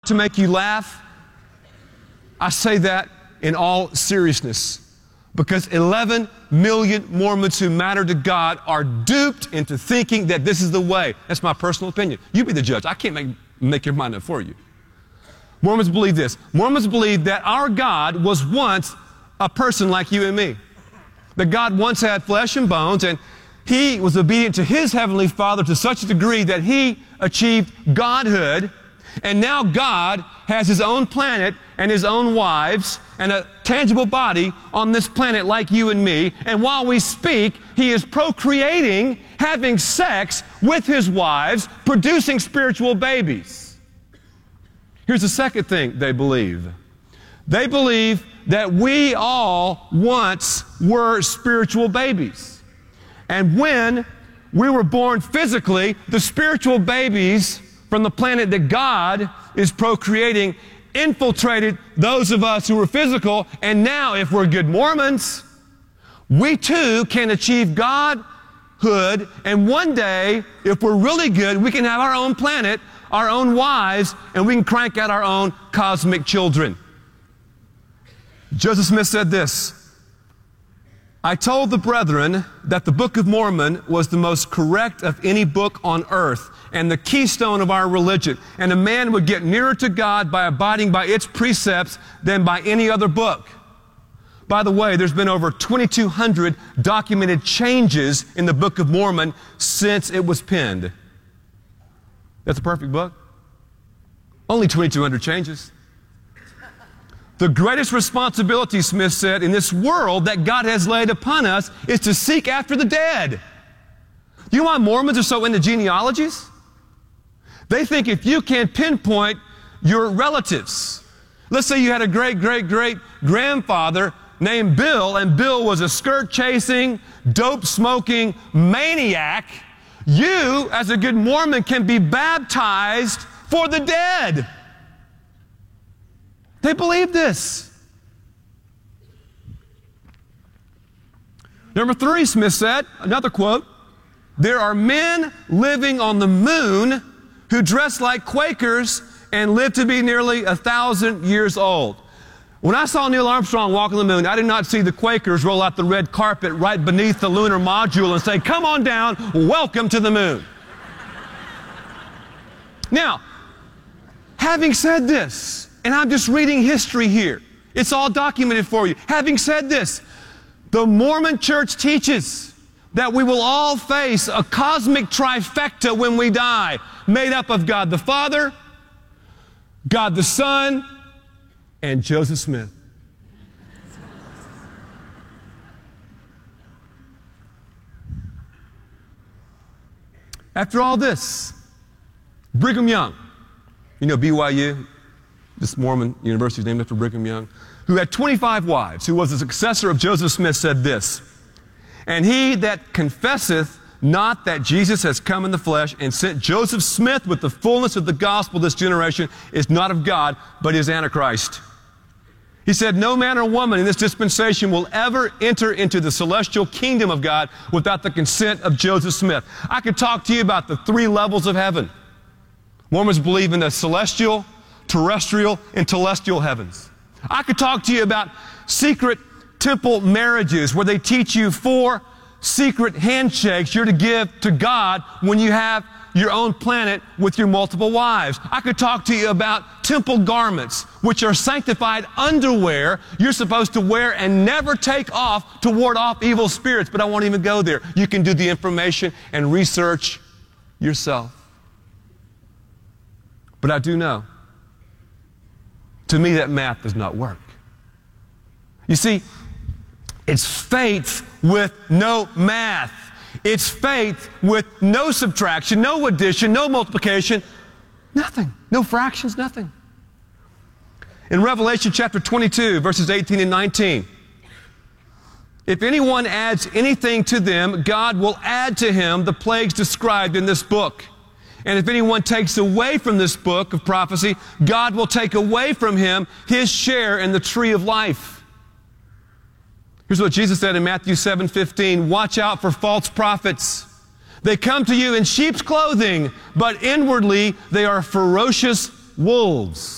to make you laugh. I say that in all seriousness because 11 million Mormons who matter to God are duped into thinking that this is the way. That's my personal opinion. You be the judge. I can't make your mind up for you. Mormons believe this. Mormons believe that our God was once a person like you and me. That God once had flesh and bones, and He was obedient to His Heavenly Father to such a degree that He achieved godhood. And now God has His own planet and His own wives and a tangible body on this planet like you and me. And while we speak, He is procreating, having sex with His wives, producing spiritual babies. Here's the second thing they believe. They believe that we all once were spiritual babies. And when we were born physically, the spiritual babies from the planet that God is procreating infiltrated those of us who were physical. And now, if we're good Mormons, we too can achieve godhood. And one day, if we're really good, we can have our own planet, our own wives, and we can crank out our own cosmic children. Joseph Smith said this, I told the brethren that the Book of Mormon was the most correct of any book on earth and the keystone of our religion, and a man would get nearer to God by abiding by its precepts than by any other book. By the way, there's been over 2,200 documented changes in the Book of Mormon since it was penned. That's a perfect book. Only 2,200 changes. The greatest responsibility, Smith said, in this world that God has laid upon us is to seek after the dead. You know why Mormons are so into genealogies? They think if you can pinpoint your relatives, let's say you had a great-great-great-grandfather named Bill, and Bill was a skirt-chasing, dope-smoking maniac, you, as a good Mormon, can be baptized for the dead. They believe this. Number 3, Smith said, another quote, there are men living on the moon who dress like Quakers and live to be nearly 1,000 years old. When I saw Neil Armstrong walk on the moon, I did not see the Quakers roll out the red carpet right beneath the lunar module and say, come on down, welcome to the moon. Now, having said this, and I'm just reading history here, it's all documented for you. Having said this, the Mormon Church teaches that we will all face a cosmic trifecta when we die, made up of God the Father, God the Son, and Joseph Smith. After all this, Brigham Young, you know BYU, this Mormon university is named after Brigham Young, who had 25 wives, who was the successor of Joseph Smith, said this, and he that confesseth not that Jesus has come in the flesh and sent Joseph Smith with the fullness of the gospel of this generation is not of God, but is Antichrist. He said, no man or woman in this dispensation will ever enter into the celestial kingdom of God without the consent of Joseph Smith. I could talk to you about the 3 levels of heaven. Mormons believe in the celestial, terrestrial, and telestial heavens. I could talk to you about secret temple marriages where they teach you 4 secret handshakes you're to give to God when you have your own planet with your multiple wives. I could talk to you about temple garments, which are sanctified underwear you're supposed to wear and never take off to ward off evil spirits, but I won't even go there. You can do the information and research yourself. But I do know, to me that math does not work. You see, it's faith with no math. It's faith with no subtraction, no addition, no multiplication, nothing. No fractions, nothing. In Revelation chapter 22, verses 18 and 19, if anyone adds anything to them, God will add to him the plagues described in this book. And if anyone takes away from this book of prophecy, God will take away from him his share in the tree of life. Here's what Jesus said in Matthew 7:15, watch out for false prophets. They come to you in sheep's clothing, but inwardly they are ferocious wolves.